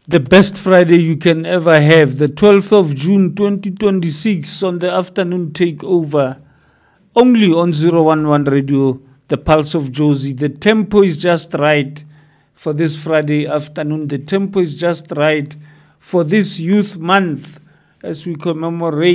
The best Friday you can ever have, the 12th of June 2026 on the afternoon takeover, only on 011 Radio, the Pulse of Jozi. The tempo is just right for this Friday afternoon. The tempo is just right for this Youth Month as we commemorate